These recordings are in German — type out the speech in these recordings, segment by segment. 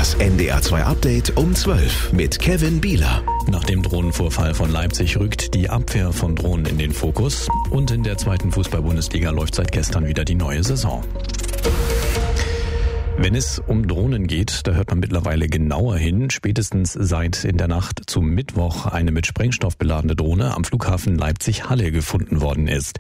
Das NDR2-Update um 12 mit Kevin Bieler. Nach dem Drohnenvorfall von Leipzig rückt die Abwehr von Drohnen in den Fokus. Und in der zweiten Fußball-Bundesliga läuft seit gestern wieder die neue Saison. Wenn es um Drohnen geht, da hört man mittlerweile genauer hin. Spätestens seit in der Nacht zum Mittwoch eine mit Sprengstoff beladene Drohne am Flughafen Leipzig-Halle gefunden worden ist.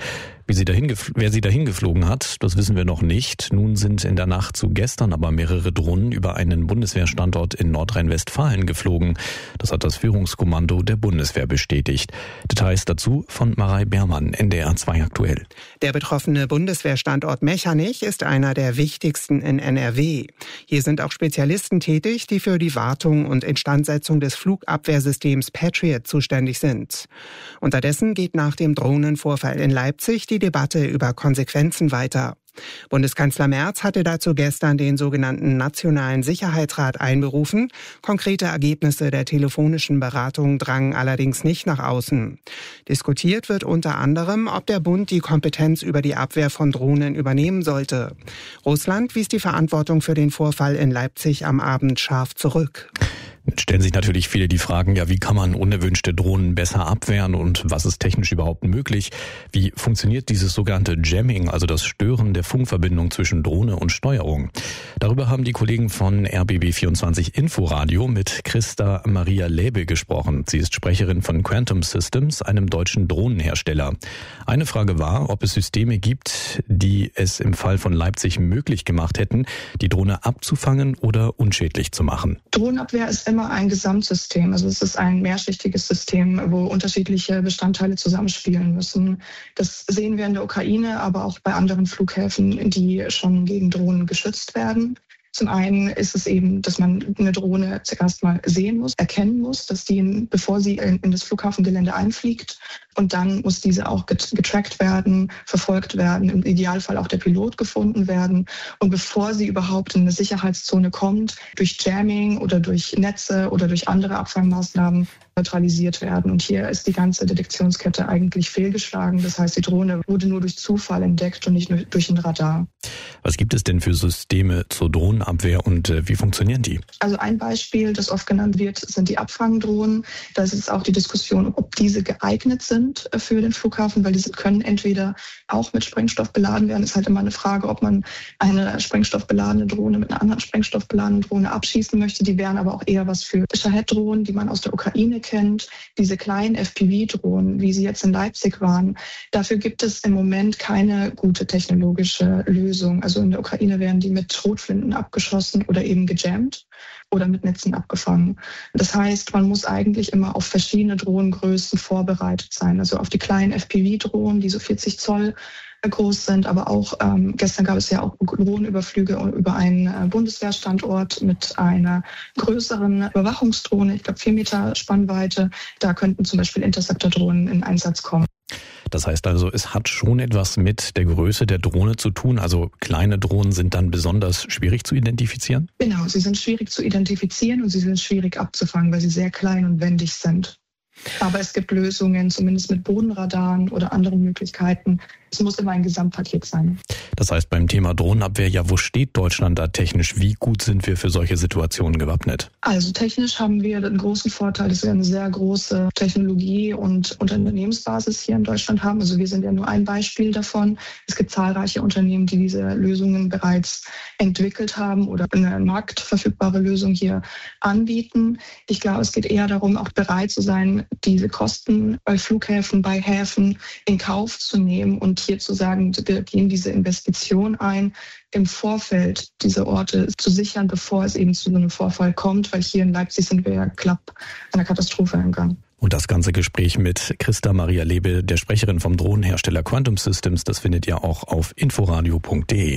Wer sie dahin geflogen hat, das wissen wir noch nicht. Nun sind in der Nacht zu gestern aber mehrere Drohnen über einen Bundeswehrstandort in Nordrhein-Westfalen geflogen. Das hat das Führungskommando der Bundeswehr bestätigt. Details dazu von Marei Beermann, NDR2 aktuell. Der betroffene Bundeswehrstandort Mechernich ist einer der wichtigsten in NRW. Hier sind auch Spezialisten tätig, die für die Wartung und Instandsetzung des Flugabwehrsystems Patriot zuständig sind. Unterdessen geht nach dem Drohnenvorfall in Leipzig die Debatte über Konsequenzen weiter. Bundeskanzler Merz hatte dazu gestern den sogenannten Nationalen Sicherheitsrat einberufen. Konkrete Ergebnisse der telefonischen Beratung drangen allerdings nicht nach außen. Diskutiert wird unter anderem, ob der Bund die Kompetenz über die Abwehr von Drohnen übernehmen sollte. Russland wies die Verantwortung für den Vorfall in Leipzig am Abend scharf zurück. Jetzt stellen sich natürlich viele die Fragen, wie kann man unerwünschte Drohnen besser abwehren und was ist technisch überhaupt möglich? Wie funktioniert dieses sogenannte Jamming, also das Stören der Funkverbindung zwischen Drohne und Steuerung? Darüber haben die Kollegen von RBB24 Inforadio mit Christa Maria Läbe gesprochen. Sie ist Sprecherin von Quantum Systems, einem deutschen Drohnenhersteller. Eine Frage war, ob es Systeme gibt, die es im Fall von Leipzig möglich gemacht hätten, die Drohne abzufangen oder unschädlich zu machen. Drohnenabwehr ist immer ein Gesamtsystem. Also es ist ein mehrschichtiges System, wo unterschiedliche Bestandteile zusammenspielen müssen. Das sehen wir in der Ukraine, aber auch bei anderen Flughäfen, die schon gegen Drohnen geschützt werden. Zum einen ist es eben, dass man eine Drohne zuerst mal sehen muss, erkennen muss, dass die, bevor sie in das Flughafengelände einfliegt, und dann muss diese auch getrackt werden, verfolgt werden, im Idealfall auch der Pilot gefunden werden. Und bevor sie überhaupt in eine Sicherheitszone kommt, durch Jamming oder durch Netze oder durch andere Abfangmaßnahmen neutralisiert werden. Und hier ist die ganze Detektionskette eigentlich fehlgeschlagen. Das heißt, die Drohne wurde nur durch Zufall entdeckt und nicht nur durch ein Radar. Was gibt es denn für Systeme zur Drohnenabwehr und wie funktionieren die? Also ein Beispiel, das oft genannt wird, sind die Abfangdrohnen. Da ist jetzt auch die Diskussion, ob diese geeignet sind für den Flughafen, weil diese können entweder auch mit Sprengstoff beladen werden. Ist halt immer eine Frage, ob man eine sprengstoffbeladene Drohne mit einer anderen sprengstoffbeladenen Drohne abschießen möchte. Die wären aber auch eher was für Shahed-Drohnen, die man aus der Ukraine kennt. Diese kleinen FPV-Drohnen, wie sie jetzt in Leipzig waren, dafür gibt es im Moment keine gute technologische Lösung. Also in der Ukraine werden die mit Schrotflinten abgeschossen oder eben gejammt oder mit Netzen abgefangen. Das heißt, man muss eigentlich immer auf verschiedene Drohnengrößen vorbereitet sein. Also auf die kleinen FPV-Drohnen, die so 40 Zoll groß sind, aber auch gestern gab es ja auch Drohnenüberflüge über einen Bundeswehrstandort mit einer größeren Überwachungsdrohne, ich glaube 4 Meter Spannweite. Da könnten zum Beispiel Interceptor-Drohnen in Einsatz kommen. Das heißt also, es hat schon etwas mit der Größe der Drohne zu tun. Also kleine Drohnen sind dann besonders schwierig zu identifizieren? Genau, sie sind schwierig zu identifizieren und sie sind schwierig abzufangen, weil sie sehr klein und wendig sind. Aber es gibt Lösungen, zumindest mit Bodenradaren oder anderen Möglichkeiten. Es muss immer ein Gesamtpaket sein. Das heißt, beim Thema Drohnenabwehr, wo steht Deutschland da technisch? Wie gut sind wir für solche Situationen gewappnet? Also technisch haben wir einen großen Vorteil, dass wir eine sehr große Technologie- und Unternehmensbasis hier in Deutschland haben. Also wir sind ja nur ein Beispiel davon. Es gibt zahlreiche Unternehmen, die diese Lösungen bereits entwickelt haben oder eine marktverfügbare Lösung hier anbieten. Ich glaube, es geht eher darum, auch bereit zu sein, diese Kosten bei Flughäfen, bei Häfen in Kauf zu nehmen und hier zu sagen, wir gehen diese Investition ein, im Vorfeld diese Orte zu sichern, bevor es eben zu so einem Vorfall kommt, weil hier in Leipzig sind wir ja knapp einer Katastrophe entgangen. Und das ganze Gespräch mit Christa Maria Läbe, der Sprecherin vom Drohnenhersteller Quantum Systems, das findet ihr auch auf inforadio.de.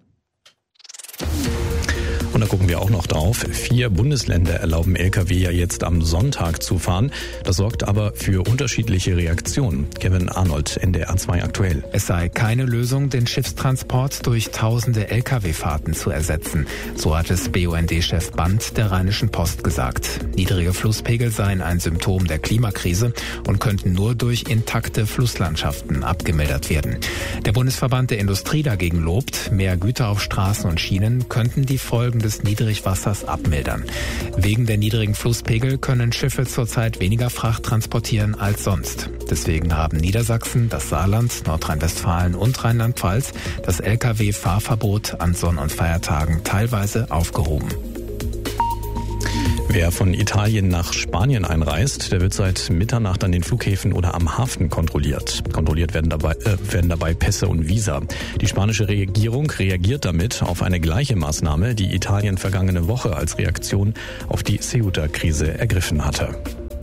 Und da gucken wir auch noch drauf. 4 Bundesländer erlauben Lkw ja jetzt am Sonntag zu fahren. Das sorgt aber für unterschiedliche Reaktionen. Kevin Arnold, NDR2 aktuell. Es sei keine Lösung, den Schiffstransport durch tausende Lkw-Fahrten zu ersetzen. So hat es BUND-Chef Band der Rheinischen Post gesagt. Niedrige Flusspegel seien ein Symptom der Klimakrise und könnten nur durch intakte Flusslandschaften abgemildert werden. Der Bundesverband der Industrie dagegen lobt, mehr Güter auf Straßen und Schienen könnten die Folgen des des Niedrigwassers abmildern. Wegen der niedrigen Flusspegel können Schiffe zurzeit weniger Fracht transportieren als sonst. Deswegen haben Niedersachsen, das Saarland, Nordrhein-Westfalen und Rheinland-Pfalz das Lkw-Fahrverbot an Sonn- und Feiertagen teilweise aufgehoben. Wer von Italien nach Spanien einreist, der wird seit Mitternacht an den Flughäfen oder am Hafen kontrolliert. Kontrolliert werden dabei Pässe und Visa. Die spanische Regierung reagiert damit auf eine gleiche Maßnahme, die Italien vergangene Woche als Reaktion auf die Ceuta-Krise ergriffen hatte.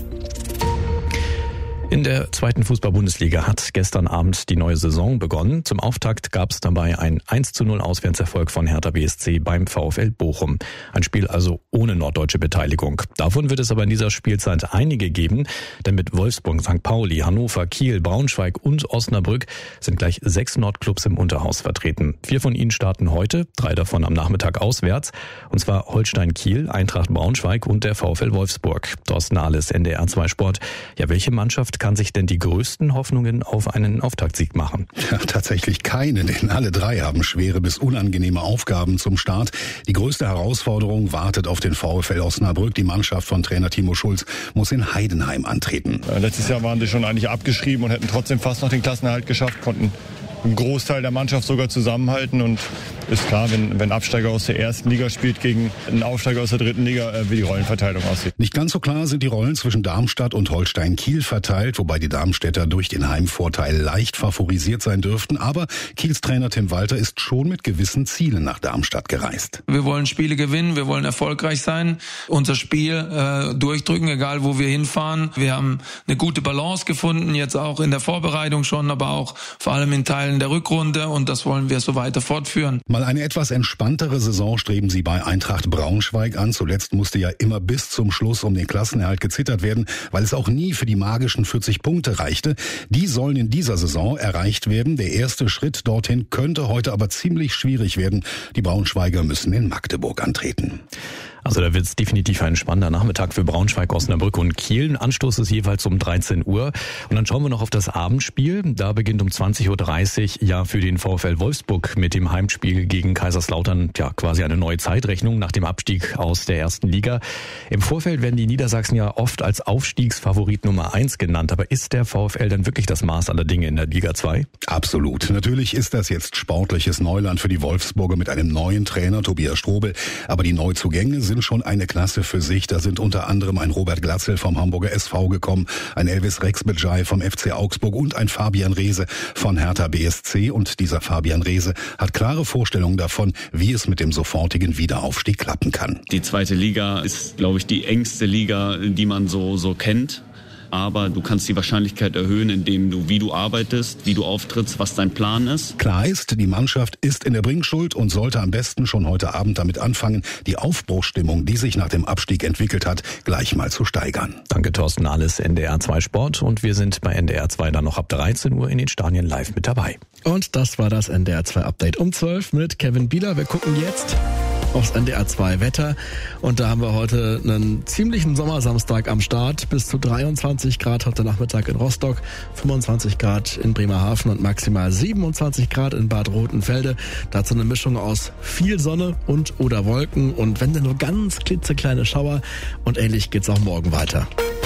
In der zweiten Fußball-Bundesliga hat gestern Abend die neue Saison begonnen. Zum Auftakt gab es dabei ein 1:0 Auswärtserfolg von Hertha BSC beim VfL Bochum. Ein Spiel also ohne norddeutsche Beteiligung. Davon wird es aber in dieser Spielzeit einige geben, denn mit Wolfsburg, St. Pauli, Hannover, Kiel, Braunschweig und Osnabrück sind gleich 6 Nordclubs im Unterhaus vertreten. 4 von ihnen starten heute, 3 davon am Nachmittag auswärts, und zwar Holstein Kiel, Eintracht Braunschweig und der VfL Wolfsburg. Thorsten Nahles, NDR 2 Sport. Ja, welche Mannschaft kann sich denn die größten Hoffnungen auf einen Auftaktsieg machen? Ja, tatsächlich keine, denn alle 3 haben schwere bis unangenehme Aufgaben zum Start. Die größte Herausforderung wartet auf den VfL Osnabrück. Die Mannschaft von Trainer Timo Schulz muss in Heidenheim antreten. Letztes Jahr waren sie schon eigentlich abgeschrieben und hätten trotzdem fast noch den Klassenerhalt geschafft, konnten einen Großteil der Mannschaft sogar zusammenhalten, und ist klar, wenn ein Absteiger aus der ersten Liga spielt gegen einen Aufsteiger aus der dritten Liga, wie die Rollenverteilung aussieht. Nicht ganz so klar sind die Rollen zwischen Darmstadt und Holstein Kiel verteilt, wobei die Darmstädter durch den Heimvorteil leicht favorisiert sein dürften. Aber Kiels Trainer Tim Walter ist schon mit gewissen Zielen nach Darmstadt gereist. Wir wollen Spiele gewinnen, wir wollen erfolgreich sein, unser Spiel durchdrücken, egal wo wir hinfahren. Wir haben eine gute Balance gefunden, jetzt auch in der Vorbereitung schon, aber auch vor allem in Teilen der Rückrunde, und das wollen wir so weiter fortführen. Mal eine etwas entspanntere Saison streben sie bei Eintracht Braunschweig an. Zuletzt musste ja immer bis zum Schluss um den Klassenerhalt gezittert werden, weil es auch nie für die magischen 40 Punkte reichte. Die sollen in dieser Saison erreicht werden. Der erste Schritt dorthin könnte heute aber ziemlich schwierig werden. Die Braunschweiger müssen in Magdeburg antreten. Also da wird es definitiv ein spannender Nachmittag für Braunschweig, Osnabrück und Kiel. Anstoß ist jeweils um 13 Uhr. Und dann schauen wir noch auf das Abendspiel. Da beginnt um 20:30 Uhr ja für den VfL Wolfsburg mit dem Heimspiel gegen Kaiserslautern quasi eine neue Zeitrechnung nach dem Abstieg aus der ersten Liga. Im Vorfeld werden die Niedersachsen ja oft als Aufstiegsfavorit Nummer 1 genannt. Aber ist der VfL denn wirklich das Maß aller Dinge in der Liga 2? Absolut. Natürlich ist das jetzt sportliches Neuland für die Wolfsburger mit einem neuen Trainer, Tobias Strobel. Aber die Neuzugänge sind schon eine Klasse für sich. Da sind unter anderem ein Robert Glatzel vom Hamburger SV gekommen, ein Elvis Rexbejai vom FC Augsburg und ein Fabian Reese von Hertha BSC. Und dieser Fabian Reese hat klare Vorstellungen davon, wie es mit dem sofortigen Wiederaufstieg klappen kann. Die zweite Liga ist, glaube ich, die engste Liga, die man so kennt. Aber du kannst die Wahrscheinlichkeit erhöhen, indem du, wie du arbeitest, wie du auftrittst, was dein Plan ist. Klar ist, die Mannschaft ist in der Bringschuld und sollte am besten schon heute Abend damit anfangen, die Aufbruchsstimmung, die sich nach dem Abstieg entwickelt hat, gleich mal zu steigern. Danke, Thorsten Nahles, NDR 2 Sport. Und wir sind bei NDR 2 dann noch ab 13 Uhr in den Stadien live mit dabei. Und das war das NDR 2 Update um 12 mit Kevin Bieler. Wir gucken jetzt aufs NDR 2 Wetter, und da haben wir heute einen ziemlichen Sommersamstag am Start. Bis zu 23 Grad heute Nachmittag in Rostock, 25 Grad in Bremerhaven und maximal 27 Grad in Bad Rotenfelde. Dazu eine Mischung aus viel Sonne und oder Wolken, und wenn dann nur ganz klitzekleine Schauer, und ähnlich geht's auch morgen weiter.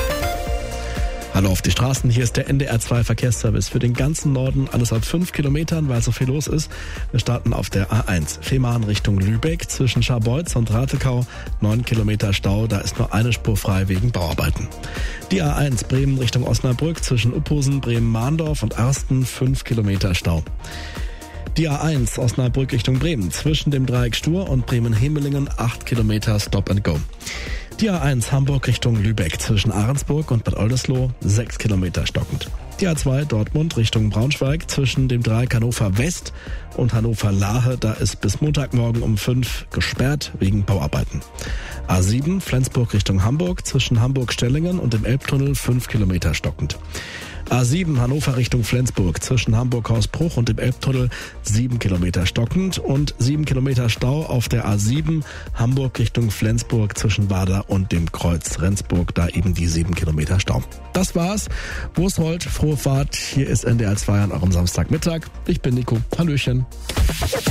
Hallo auf die Straßen, hier ist der NDR 2 Verkehrsservice für den ganzen Norden, alles ab 5 Kilometern, weil so viel los ist. Wir starten auf der A1, Fehmarn Richtung Lübeck, zwischen Scharbeutz und Ratekau, 9 Kilometer Stau, da ist nur eine Spur frei wegen Bauarbeiten. Die A1 Bremen Richtung Osnabrück, zwischen Uphusen, Bremen-Mahndorf und Arsten, 5 Kilometer Stau. Die A1 Osnabrück Richtung Bremen, zwischen dem Dreieck Stur und Bremen-Hemelingen, 8 Kilometer Stop and Go. Die A1 Hamburg Richtung Lübeck, zwischen Ahrensburg und Bad Oldesloe, 6 Kilometer stockend. Die A2 Dortmund Richtung Braunschweig, zwischen dem Dreieck Hannover West und Hannover Lahe, da ist bis Montagmorgen um 5 gesperrt wegen Bauarbeiten. A7 Flensburg Richtung Hamburg, zwischen Hamburg-Stellingen und dem Elbtunnel, 5 Kilometer stockend. A7 Hannover Richtung Flensburg, zwischen Hamburg-Hausbruch und dem Elbtunnel, 7 Kilometer stockend, und 7 Kilometer Stau auf der A7 Hamburg Richtung Flensburg, zwischen Wader und dem Kreuz Rendsburg, da eben die 7 Kilometer Stau. Das war's. Prost Holt, frohe Fahrt. Hier ist NDR 2 an eurem Samstagmittag. Ich bin Nico. Hallöchen.